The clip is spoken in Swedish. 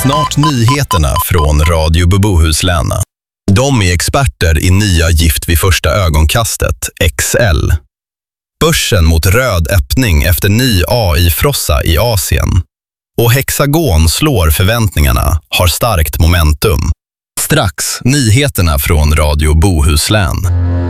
Snart nyheterna från Radio Bohuslän. De är experter i nya gift vid första ögonkastet, XL. Börsen mot röd öppning efter ny AI-frossa i Asien. Och Hexagon slår förväntningarna, har starkt momentum. Strax nyheterna från Radio Bohuslän.